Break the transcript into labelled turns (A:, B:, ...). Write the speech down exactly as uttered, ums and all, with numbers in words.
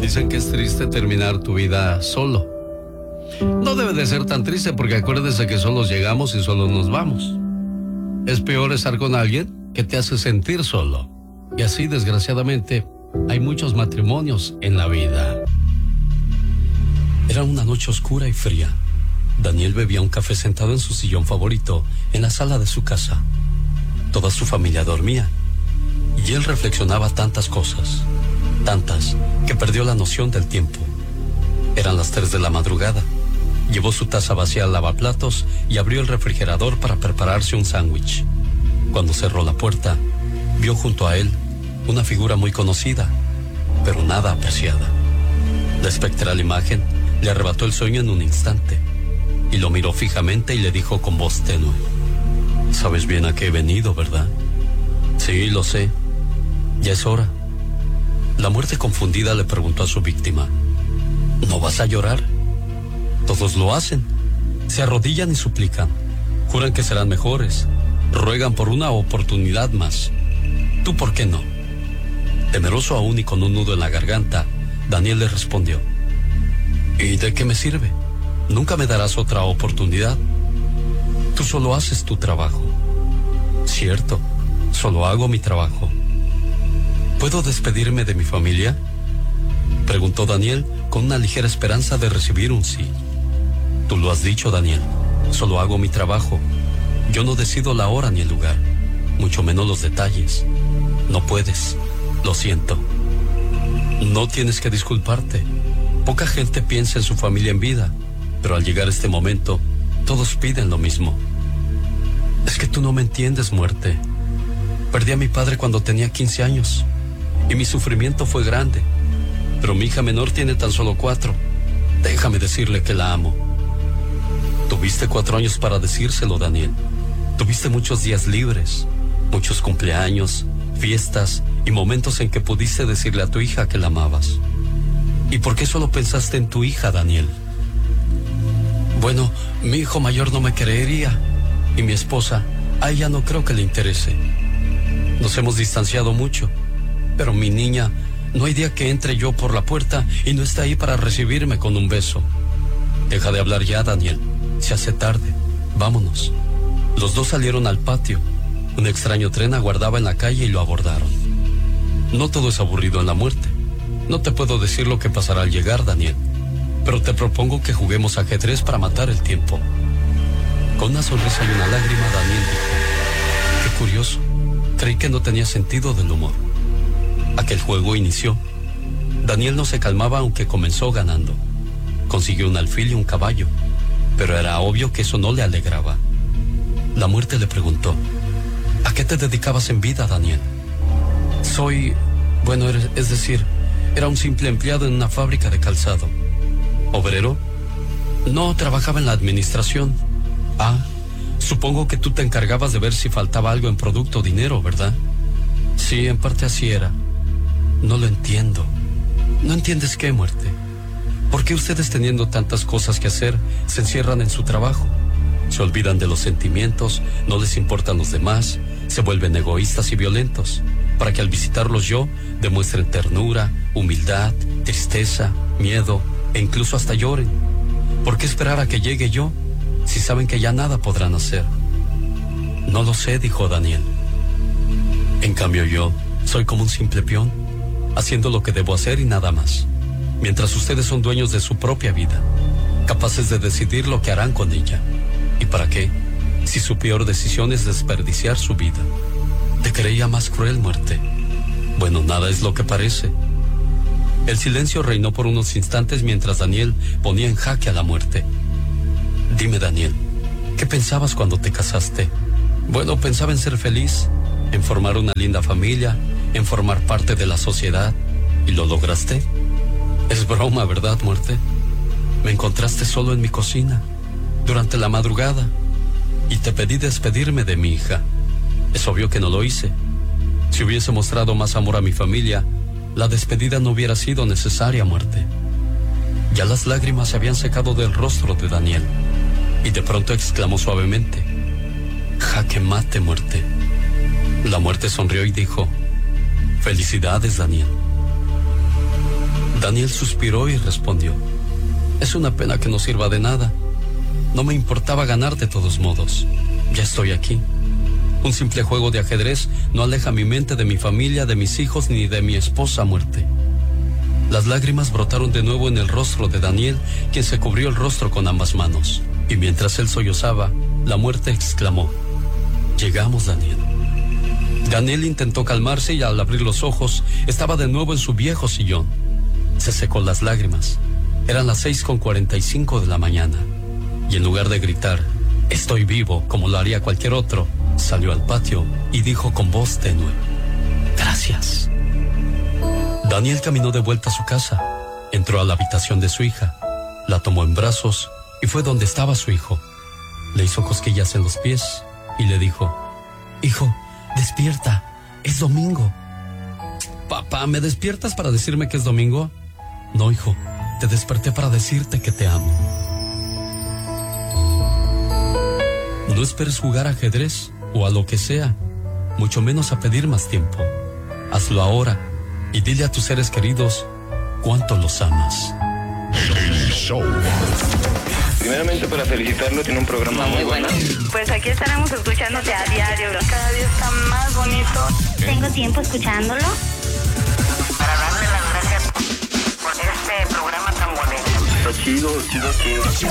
A: Dicen que es triste terminar tu vida solo. No debe de ser tan triste porque acuérdese que solos llegamos y solos nos vamos. Es peor estar con alguien que te hace sentir solo. Y así, desgraciadamente, hay muchos matrimonios en la vida. Era una noche oscura y fría. Daniel bebía un café sentado en su sillón favorito en la sala de su casa. Toda su familia dormía y él reflexionaba tantas cosas, tantas que perdió la noción del tiempo. Eran las tres de la madrugada. Llevó su taza vacía al lavaplatos y abrió el refrigerador para prepararse un sándwich. Cuando cerró la puerta, vio junto a él una figura muy conocida, pero nada apreciada. La espectral imagen le arrebató el sueño en un instante y lo miró fijamente y le dijo con voz tenue: «Sabes bien a qué he venido, ¿verdad?» «Sí, lo sé. Ya es hora». La muerte confundida le preguntó a su víctima: «¿No vas a llorar?» «Todos lo hacen. Se arrodillan y suplican. Juran que serán mejores. Ruegan por una oportunidad más. ¿Tú por qué no?» Temeroso aún y con un nudo en la garganta, Daniel le respondió: «¿Y de qué me sirve? Nunca me darás otra oportunidad. Tú solo haces tu trabajo». «Cierto, solo hago mi trabajo». «¿Puedo despedirme de mi familia?», preguntó Daniel con una ligera esperanza de recibir un sí. «Tú lo has dicho, Daniel, solo hago mi trabajo. Yo no decido la hora ni el lugar, mucho menos los detalles. No puedes, lo siento». «No tienes que disculparte. Poca gente piensa en su familia en vida, pero al llegar este momento, todos piden lo mismo». «Es que tú no me entiendes, muerte. Perdí a mi padre cuando tenía quince años, y mi sufrimiento fue grande, pero mi hija menor tiene tan solo cuatro. Déjame decirle que la amo». «Tuviste cuatro años para decírselo, Daniel. Tuviste muchos días libres, muchos cumpleaños, fiestas y momentos en que pudiste decirle a tu hija que la amabas. ¿Y por qué solo pensaste en tu hija, Daniel?». «Bueno, mi hijo mayor no me creería, y mi esposa, a ella no creo que le interese. Nos hemos distanciado mucho, pero mi niña, no hay día que entre yo por la puerta y no esté ahí para recibirme con un beso. Deja de hablar ya, Daniel, se hace tarde, vámonos». Los dos salieron al patio. Un extraño tren aguardaba en la calle y lo abordaron. No todo es aburrido en la muerte. No te puedo decir lo que pasará al llegar, Daniel, pero te propongo que juguemos ajedrez para matar el tiempo. Con una sonrisa y una lágrima, Daniel dijo: «Qué curioso, creí que no tenía sentido del humor». Aquel juego inició. Daniel no se calmaba aunque comenzó ganando. Consiguió un alfil y un caballo, pero era obvio que eso no le alegraba. La muerte le preguntó: «¿A qué te dedicabas en vida, Daniel?». «Soy... bueno, es decir, era un simple empleado en una fábrica de calzado». «¿Obrero?». «No, trabajaba en la administración». «Ah, supongo que tú te encargabas de ver si faltaba algo en producto o dinero, ¿verdad?». «Sí, en parte así era». «No lo entiendo». «¿No entiendes qué, muerte? ¿Por qué ustedes, teniendo tantas cosas que hacer, se encierran en su trabajo? Se olvidan de los sentimientos, no les importan los demás, se vuelven egoístas y violentos, para que al visitarlos yo demuestren ternura, humildad, tristeza, miedo e incluso hasta lloren. ¿Por qué esperar a que llegue yo si saben que ya nada podrán hacer?». «No lo sé», dijo Daniel. «En cambio yo soy como un simple peón, haciendo lo que debo hacer y nada más, mientras ustedes son dueños de su propia vida, capaces de decidir lo que harán con ella. ¿Y para qué, si su peor decisión es desperdiciar su vida?». «Te creía más cruel, muerte». «Bueno, nada es lo que parece». El silencio reinó por unos instantes mientras Daniel ponía en jaque a la muerte. «Dime, Daniel, ¿qué pensabas cuando te casaste?». «Bueno, pensaba en ser feliz, en formar una linda familia, en formar parte de la sociedad». «¿Y lo lograste?». «Es broma, ¿verdad, muerte? Me encontraste solo en mi cocina, durante la madrugada, y te pedí despedirme de mi hija. Es obvio que no lo hice. Si hubiese mostrado más amor a mi familia, la despedida no hubiera sido necesaria, muerte». Ya las lágrimas se habían secado del rostro de Daniel, y de pronto exclamó suavemente: «Jaque mate, muerte». La muerte sonrió y dijo: «Felicidades, Daniel». Daniel suspiró y respondió: es una pena que no sirva de nada. No me importaba ganar de todos modos. Ya estoy aquí. Un simple juego de ajedrez no aleja mi mente de mi familia, de mis hijos, ni de mi esposa muerte. Las lágrimas brotaron de nuevo en el rostro de Daniel, quien se cubrió el rostro con ambas manos. Y mientras él sollozaba, la muerte exclamó: llegamos, Daniel. Daniel intentó calmarse y al abrir los ojos, estaba de nuevo en su viejo sillón. Se secó las lágrimas. Eran las seis con cuarenta y cinco de la mañana. Y en lugar de gritar: estoy vivo, como lo haría cualquier otro, salió al patio y dijo con voz tenue: gracias. Daniel caminó de vuelta a su casa, entró a la habitación de su hija, la tomó en brazos y fue donde estaba su hijo. Le hizo cosquillas en los pies y le dijo: hijo, despierta, es domingo. Papá, ¿me despiertas para decirme que es domingo? No, hijo, te desperté para decirte que te amo. No esperes jugar a ajedrez o a lo que sea, mucho menos a pedir más tiempo. Hazlo ahora y dile a tus seres queridos cuánto los amas.
B: El show.
C: Primeramente, para felicitarlo, tiene un programa muy bueno.
D: Pues aquí estaremos escuchándote a diario. Cada día está más bonito.
E: Tengo tiempo escuchándolo.
D: Para darle las gracias por este programa tan bonito.
C: Está chido, chido, chido.